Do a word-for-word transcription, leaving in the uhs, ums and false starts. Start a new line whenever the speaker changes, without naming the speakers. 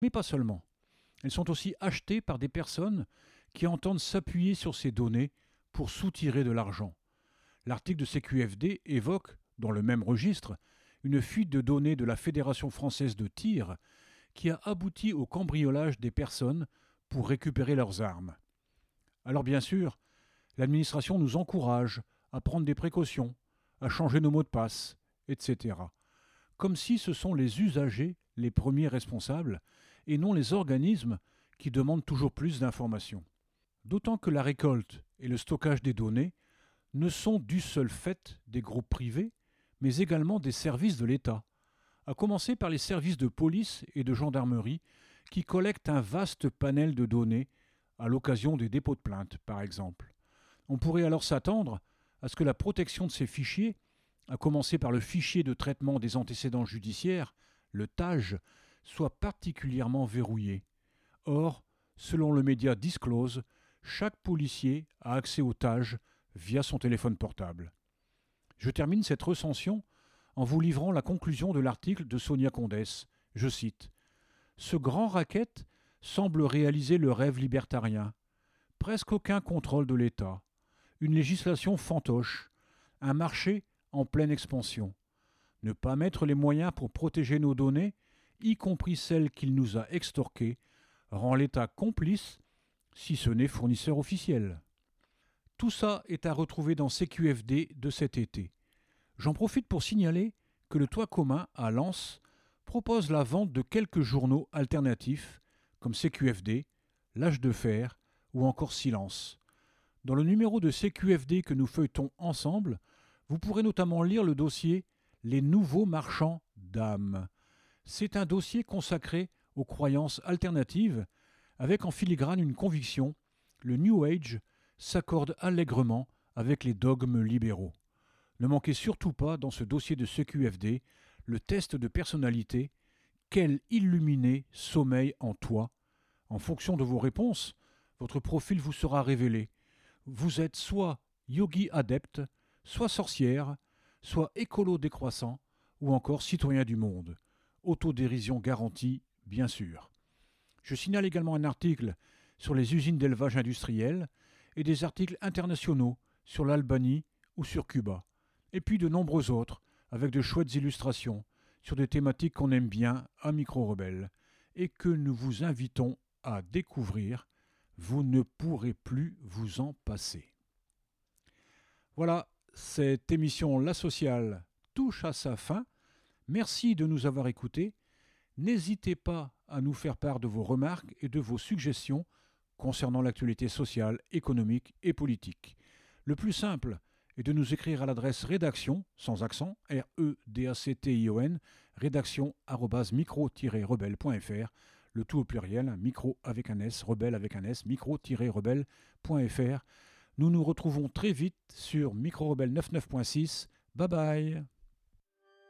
Mais pas seulement. Elles sont aussi achetées par des personnes qui entendent s'appuyer sur ces données pour soutirer de l'argent. L'article de C Q F D évoque, dans le même registre, une fuite de données de la Fédération française de tir qui a abouti au cambriolage des personnes pour récupérer leurs armes. Alors bien sûr, l'administration nous encourage à prendre des précautions, à changer nos mots de passe, et cetera. Comme si ce sont les usagers les premiers responsables et non les organismes qui demandent toujours plus d'informations. D'autant que la récolte et le stockage des données ne sont du seul fait des groupes privés, mais également des services de l'État, à commencer par les services de police et de gendarmerie qui collectent un vaste panel de données à l'occasion des dépôts de plainte, par exemple. On pourrait alors s'attendre à ce que la protection de ces fichiers, à commencer par le fichier de traitement des antécédents judiciaires, le T A J, soit particulièrement verrouillée. Or, selon le média Disclose, chaque policier a accès au T A J via son téléphone portable. Je termine cette recension en vous livrant la conclusion de l'article de Sonia Condès. Je cite « Ce grand racket semble réaliser le rêve libertarien. Presque aucun contrôle de l'État. Une législation fantoche. Un marché en pleine expansion. Ne pas mettre les moyens pour protéger nos données, y compris celles qu'il nous a extorquées, rend l'État complice, si ce n'est fournisseur officiel. » Tout ça est à retrouver dans C Q F D de cet été. J'en profite pour signaler que le Toit commun à Lens propose la vente de quelques journaux alternatifs comme C Q F D, L'Âge de Fer ou encore Silence. Dans le numéro de C Q F D que nous feuilletons ensemble, vous pourrez notamment lire le dossier « Les nouveaux marchands d'âmes ». C'est un dossier consacré aux croyances alternatives avec en filigrane une conviction, le New Age s'accorde allègrement avec les dogmes libéraux. Ne manquez surtout pas dans ce dossier de C Q F D le test de personnalité « Quel illuminé sommeille en toi ?» En fonction de vos réponses, votre profil vous sera révélé. Vous êtes soit yogi adepte, soit sorcière, soit écolo décroissant, ou encore citoyen du monde. Autodérision garantie, bien sûr. Je signale également un article sur les usines d'élevage industriel et des articles internationaux sur l'Albanie ou sur Cuba. Et puis de nombreux autres, avec de chouettes illustrations, sur des thématiques qu'on aime bien à Micro Rebelle, et que nous vous invitons à découvrir. Vous ne pourrez plus vous en passer. Voilà, cette émission La Sociale touche à sa fin. Merci de nous avoir écoutés. N'hésitez pas à nous faire part de vos remarques et de vos suggestions concernant l'actualité sociale, économique et politique. Le plus simple est de nous écrire à l'adresse rédaction, sans accent, R E D A C T I O N, rédaction arobase micro tiret rebelle point f r, le tout au pluriel, micro avec un S, rebelle avec un S, micro tiret rebelle point f r. Nous nous retrouvons très vite sur Micro Rebelle quatre-vingt-neuf point six. Bye bye.